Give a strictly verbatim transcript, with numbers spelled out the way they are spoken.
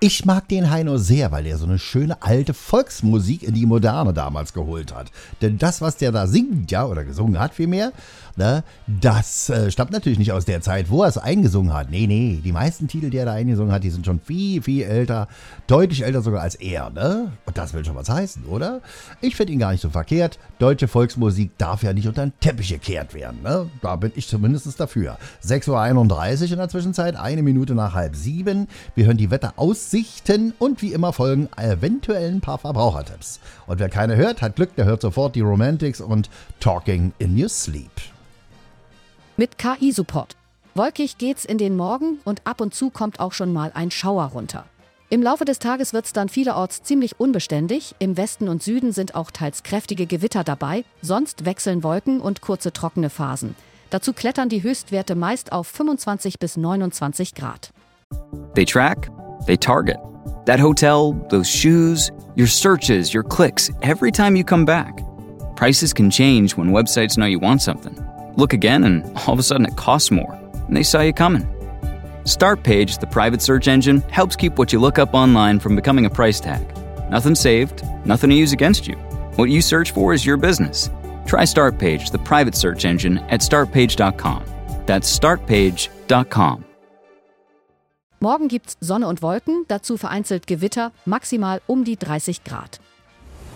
Ich mag den Heino sehr, weil er so eine schöne alte Volksmusik in die Moderne damals geholt hat. Denn das, was der da singt, ja, oder gesungen hat vielmehr, ne, das äh, stammt natürlich nicht aus der Zeit, wo er es eingesungen hat. Nee, nee, die meisten Titel, die er da eingesungen hat, die sind schon viel, viel älter, deutlich älter sogar als er, ne? Und das will schon was heißen, oder? Ich finde ihn gar nicht so verkehrt. Deutsche Volksmusik darf ja nicht unter den Teppich gekehrt werden, ne? Da bin ich zumindest dafür. sechs Uhr einunddreißig in der Zwischenzeit, eine Minute nach halb sieben. Wir hören die Wetteraussichten und wie immer folgen eventuell ein paar Verbrauchertipps. Und wer keine hört, hat Glück, der hört sofort die Romantics und Talking in Your Sleep. Mit K I-Support. Wolkig geht's in den Morgen und ab und zu kommt auch schon mal ein Schauer runter. Im Laufe des Tages wird's dann vielerorts ziemlich unbeständig. Im Westen und Süden sind auch teils kräftige Gewitter dabei. Sonst wechseln Wolken und kurze trockene Phasen. Dazu klettern die Höchstwerte meist auf fünfundzwanzig bis neunundzwanzig Grad. They track, they target. That hotel, those shoes, your searches, your clicks, every time you come back. Prices can change when websites know you want something. Look again and all of a sudden it costs more, and they saw you coming. Startpage, the private search engine, helps keep what you look up online from becoming a price tag. Nothing saved, nothing to use against you. What you search for is your business. Try Startpage, the private search engine, at startpage dot com. That's startpage dot com. Morgen gibt's Sonne und Wolken, dazu vereinzelt Gewitter, maximal um die dreißig Grad.